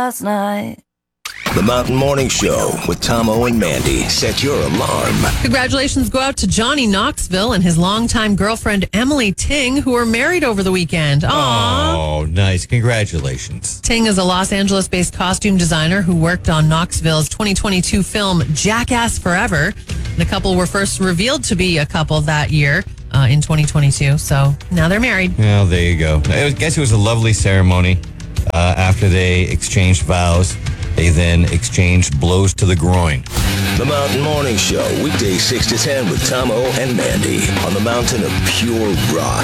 last night. The Mountain Morning Show with Tomo and Mandy. Set your alarm. Congratulations go out to Johnny Knoxville and his longtime girlfriend, Emily Ting, who were married over the weekend. Aww. Oh, nice. Congratulations. Ting is a Los Angeles-based costume designer who worked on Knoxville's 2022 film Jackass Forever. The couple were first revealed to be a couple that year in 2022. So now they're married. Well, there you go. I guess it was a lovely ceremony. After they exchanged vows, they then exchanged blows to the groin. The Mountain Morning Show, weekdays 6 to 10 with Tomo and Mandy on the mountain of pure rock,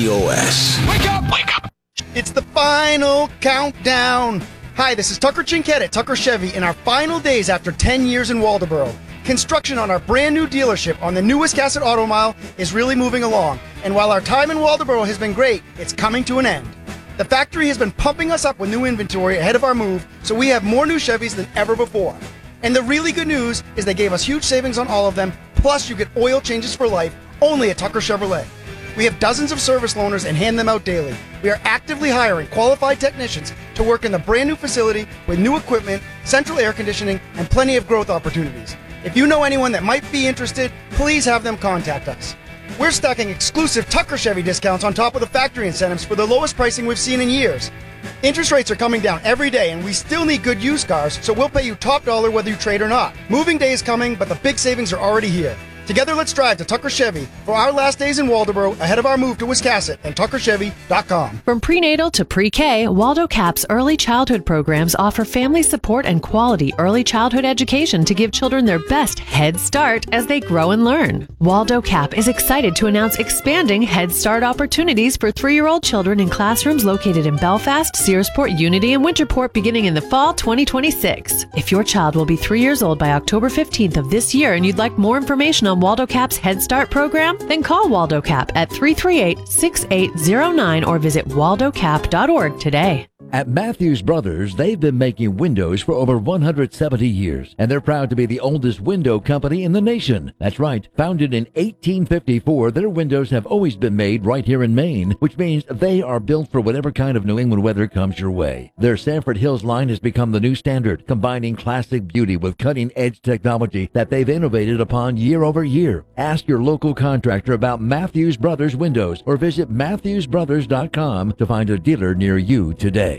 TOS. Wake up! Wake up! It's the final countdown. Hi, this is Tucker Chinkett at Tucker Chevy in our final days after 10 years in Waldoboro. Construction on our brand new dealership on the new Wiscasset Auto Mile is really moving along. And while our time in Waldoboro has been great, it's coming to an end. The factory has been pumping us up with new inventory ahead of our move, so we have more new Chevys than ever before. And the really good news is they gave us huge savings on all of them, plus you get oil changes for life only at Tucker Chevrolet. We have dozens of service loaners and hand them out daily. We are actively hiring qualified technicians to work in the brand new facility with new equipment, central air conditioning, and plenty of growth opportunities. If you know anyone that might be interested, please have them contact us. We're stacking exclusive Tucker Chevy discounts on top of the factory incentives for the lowest pricing we've seen in years. Interest rates are coming down every day, and we still need good used cars, so we'll pay you top dollar whether you trade or not. Moving day is coming, but the big savings are already here. Together, let's drive to Tucker Chevy for our last days in Waldoboro ahead of our move to Wiscasset and tuckerchevy.com. From prenatal to pre-K, Waldo Cap's early childhood programs offer family support and quality early childhood education to give children their best head start as they grow and learn. Waldo Cap is excited to announce expanding Head Start opportunities for 3-year-old children in classrooms located in Belfast, Searsport, Unity, and Winterport beginning in the fall 2026. If your child will be 3 years old by October 15th of this year and you'd like more information on Waldo Cap's Head Start program, then call Waldo Cap at 338-6809 or visit waldocap.org today. At Matthews Brothers, they've been making windows for over 170 years, and they're proud to be the oldest window company in the nation. That's right. Founded in 1854, their windows have always been made right here in Maine, which means they are built for whatever kind of New England weather comes your way. Their Sanford Hills line has become the new standard, combining classic beauty with cutting-edge technology that they've innovated upon year over year. Ask your local contractor about Matthews Brothers windows or visit MatthewsBrothers.com to find a dealer near you today.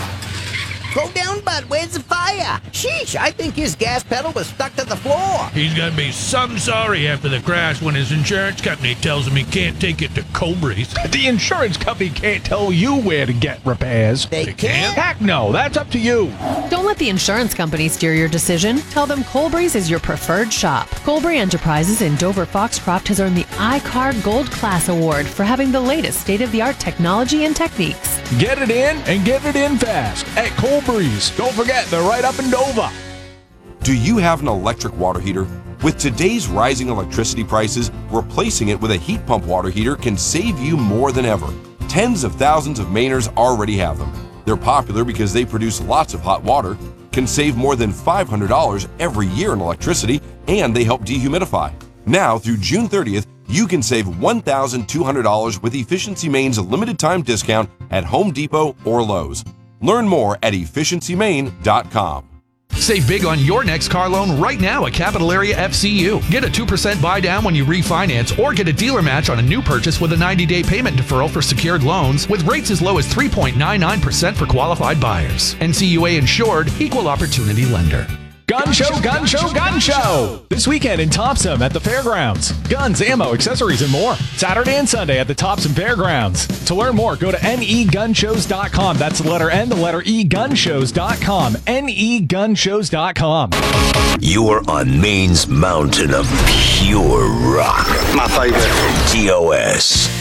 Go down, Bud. Where's the fire? Sheesh, I think his gas pedal was stuck to the floor. He's gonna be some sorry after the crash when his insurance company tells him he can't take it to Cobra's. The insurance company can't tell you where to get repairs. They can't? Heck no, that's up to you. Don't let the insurance company steer your decision. Tell them Colbrys is your preferred shop. Colbry Enterprises in Dover Foxcroft has earned the iCar Gold Class Award for having the latest state-of-the-art technology and techniques. Get it in and get it in fast at Colbrys. Don't forget, they're right up in Dover. Do you have an electric water heater? With today's rising electricity prices, replacing it with a heat pump water heater can save you more than ever. Tens of thousands of Mainers already have them. They're popular because they produce lots of hot water, can save more than $500 every year in electricity, and they help dehumidify. Now, through June 30th, you can save $1,200 with Efficiency Maine's limited time discount at Home Depot or Lowe's. Learn more at efficiencymaine.com. Save big on your next car loan right now at Capital Area FCU. Get a 2% buy down when you refinance or get a dealer match on a new purchase with a 90-day payment deferral for secured loans with rates as low as 3.99% for qualified buyers. NCUA insured, equal opportunity lender. Gun show, gun show, gun show! This weekend in Topsom at the fairgrounds. Guns, ammo, accessories, and more. Saturday and Sunday at the Topsom Fairgrounds. To learn more, go to negunshows.com. That's the letter N, the letter E, gunshows.com. negunshows.com. You are on Maine's mountain of pure rock. My favorite. TOS.